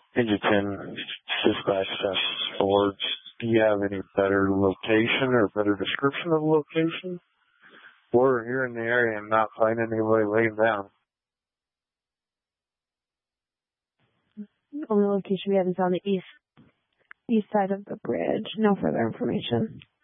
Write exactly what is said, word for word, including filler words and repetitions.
Engine ten, dispatch test four. Do you have any better location or better description of location? We're here in the area and not finding anybody laying down. The only location we have is on the east east side of the bridge. No further information.